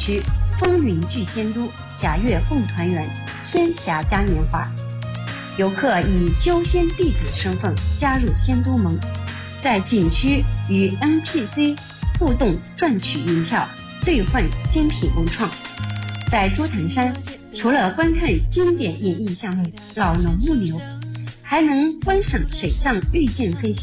区风云聚仙都，霞月共团圆，天霞嘉年华。游客以修仙弟子身份加入仙都盟，在景区与 NPC 互动赚取银票，兑换仙品文创。在朱坛山，除了观看经典演艺项目老农牧牛，还能观赏水上御剑飞行。